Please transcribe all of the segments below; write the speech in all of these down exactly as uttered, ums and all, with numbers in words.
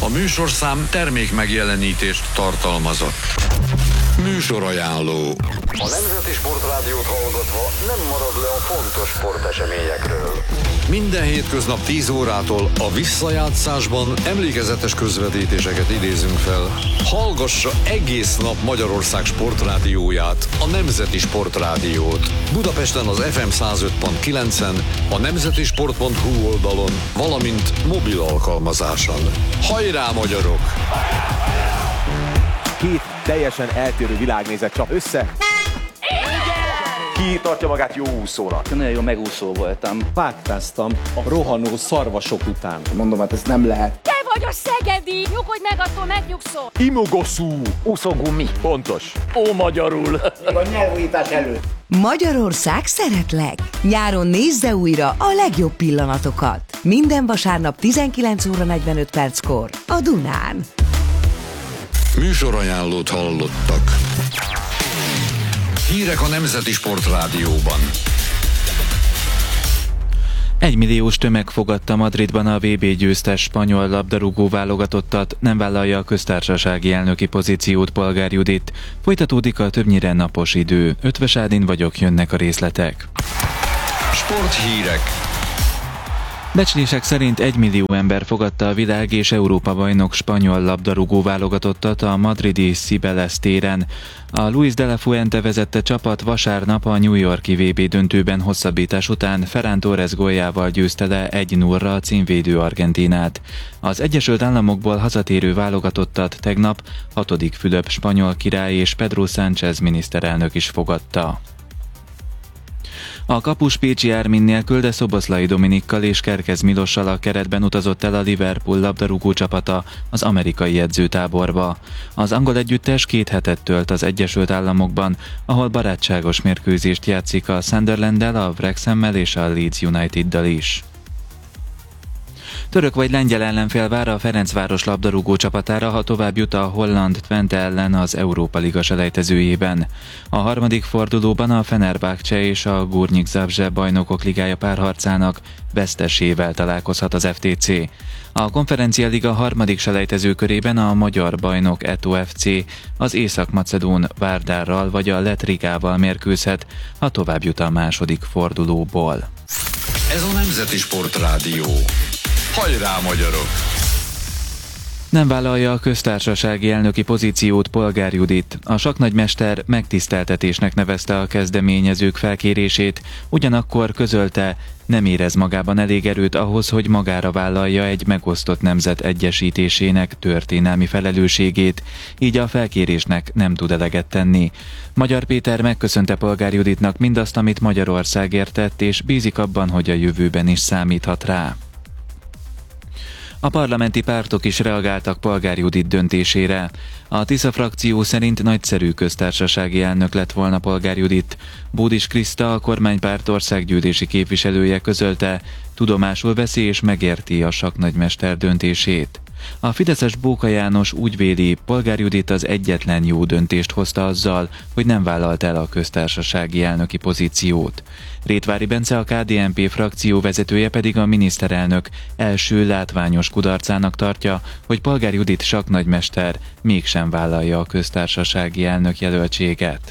A műsorszám termék megjelenítést tartalmazott. Műsorajánló. A Nemzeti Sportrádiót hallgatva nem marad le a fontos sporteseményekről. Minden hétköznap tíz órától a visszajátszásban emlékezetes közvetítéseket idézünk fel. Hallgassa egész nap Magyarország sportrádióját, a Nemzeti Sportrádiót. Budapesten az ef em száz öt pont kilencen, a nemzetisport pont hu oldalon, valamint mobil alkalmazáson. Hajrá, magyarok! Két teljesen eltérő világnézet csap össze. Ki tartja magát jó úszónak? Nagyon jó megúszó voltam. Pátkáztam a rohanó szarvasok után. Mondom, hát ez nem lehet. Te vagy a szegedi! Nyugodj meg, attól megnyugszol! Imogoszú! Úszógumi. Pontos. Ó, magyarul. A nyelvújítás előtt. Magyarország szeretlek! Nyáron nézze újra a legjobb pillanatokat. Minden vasárnap tizenkilenc óra negyvenöt perckor a Dunán. Műsorajánlót hallottak. Hírek a Nemzeti Sportrádióban. Egymilliós tömeg fogadta Madridban a vé bé győztes spanyol labdarúgó válogatottat, nem vállalja a köztársasági elnöki pozíciót Polgár Judit. Folytatódik a többnyire napos idő. Ötvös Ádin vagyok, jönnek a részletek. Sporthírek. Becslések szerint egymillió ember fogadta a világ és Európa bajnok spanyol labdarúgó válogatottat a madridi Cibeles téren. A Luis de la Fuente vezette csapat vasárnap a New York-i vé bé döntőben hosszabbítás után Ferran Torres góljával győzte le egy nullra a címvédő Argentínát. Az Egyesült Államokból hazatérő válogatottat tegnap hatodik Fülöp spanyol király és Pedro Sánchez miniszterelnök is fogadta. A kapus Pécsi Ármin nélkül, de Szoboszlai Dominikkal és Kerkez Milossal a keretben utazott el a Liverpool labdarúgó csapata az amerikai edzőtáborba. Az angol együttes két hetet tölt az Egyesült Államokban, ahol barátságos mérkőzést játszik a Sunderlanddel, a Wrexhammel és a Leeds Uniteddal is. Török vagy lengyel ellenfél vár a Ferencváros labdarúgó csapatára, ha tovább jut a holland Twente ellen az Európa Liga selejtezőjében. A harmadik fordulóban a Fenerbahce és a Górnik Zabrze bajnokok ligája párharcának vesztesével találkozhat az ef té cé. A Konferencia Liga harmadik selejtező körében a magyar bajnok Eto ef cé az észak-macedón Várdárral vagy a Lett Rigával mérkőzhet, ha tovább jut a második fordulóból. Ez a Nemzeti Sportrádió. Hajrá, magyarok! Nem vállalja a köztársasági elnöki pozíciót Polgár Judit. A sakknagymester megtiszteltetésnek nevezte a kezdeményezők felkérését, ugyanakkor közölte, nem érez magában elég erőt ahhoz, hogy magára vállalja egy megosztott nemzet egyesítésének történelmi felelősségét, így a felkérésnek nem tud eleget tenni. Magyar Péter megköszönte Polgár Juditnak mindazt, amit Magyarországért tett, és bízik abban, hogy a jövőben is számíthat rá. A parlamenti pártok is reagáltak Polgár Judit döntésére. A Tisza frakció szerint nagyszerű köztársasági elnök lett volna Polgár Judit. Bódis Kriszta, a kormánypárt országgyűlési képviselője közölte, tudomásul veszi és megérti a sakknagymester döntését. A fideszes Bóka János úgy véli, Polgár Judit az egyetlen jó döntést hozta azzal, hogy nem vállalt el a köztársasági elnöki pozíciót. Rétvári Bence, a ká dé en pé frakció vezetője pedig a miniszterelnök első látványos kudarcának tartja, hogy Polgár Judit sakknagymester mégsem vállalja a köztársasági elnök jelöltséget.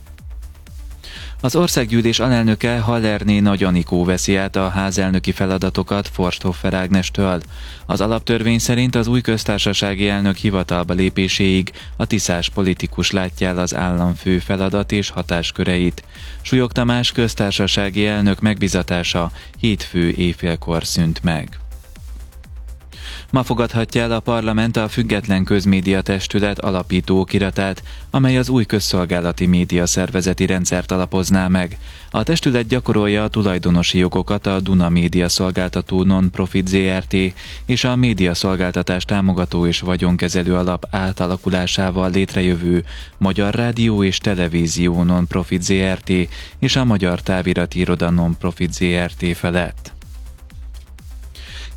Az országgyűlés alelnöke Hallerné Nagy Anikó veszi át a házelnöki feladatokat Forsthoffer Ágnestől. Az alaptörvény szerint az új köztársasági elnök hivatalba lépéséig a tiszás politikus látja el az államfő feladat és hatásköreit. Súlyog Tamás köztársasági elnök megbizatása hétfő éjfélkor szűnt meg. Ma fogadhatja el a parlament a Független Közmédia Testület alapító okiratát, amely az új közszolgálati média szervezeti rendszert alapozná meg. A testület gyakorolja a tulajdonosi jogokat a Duna Média Szolgáltató Non-Profit zé er té és a médiaszolgáltatás támogató és vagyonkezelő alap átalakulásával létrejövő Magyar Rádió és Televízió Non-Profit zé er té és a Magyar Távirati Iroda Non-Profit zé er té felett.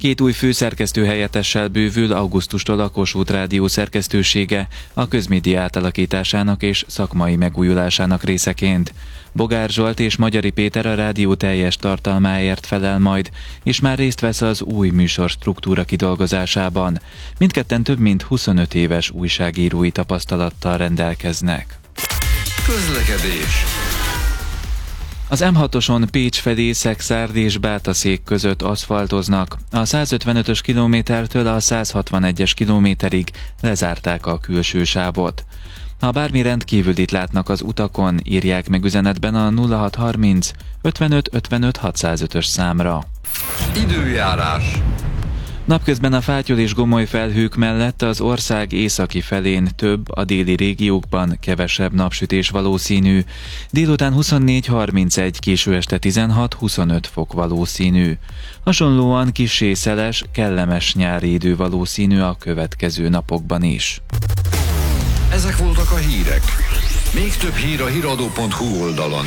Két új főszerkesztő helyettessel bővül augusztustól a Kossuth Rádió szerkesztősége a közmédia átalakításának és szakmai megújulásának részeként. Bogár Zsolt és Magyari Péter a rádió teljes tartalmáért felel majd, és már részt vesz az új műsor struktúra kidolgozásában. Mindketten több mint huszonöt éves újságírói tapasztalattal rendelkeznek. Közlekedés. Az M hatoson Pécs felé Szekszárd és Bátaszék között aszfaltoznak. A százötvenötös kilométertől a százhatvanegyes kilométerig lezárták a külső sávot. Ha bármi rendkívülit látnak az utakon, írják meg üzenetben a nulla hat harminc ötvenöt ötvenöt hatszázötös számra. Időjárás. Napközben a fátyol és gomoly felhők mellett az ország északi felén több, a déli régiókban kevesebb napsütés valószínű. Délután huszonnégy harmincegy, késő este tizenhat huszonöt fok valószínű. Hasonlóan kissé szeles, kellemes nyári idő valószínű a következő napokban is. Ezek voltak a hírek. Még több hír a híradó pont hu oldalon.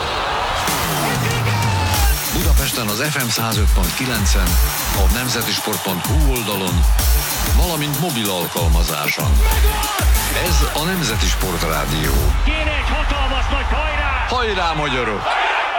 Budapesten az ef em száz öt pont kilencen, a nemzetisport pont hu oldalon, valamint mobil alkalmazáson. Ez a Nemzeti Sport Rádió. Kéne egy hatalmas nagy hajrá! Hajrá, magyarok!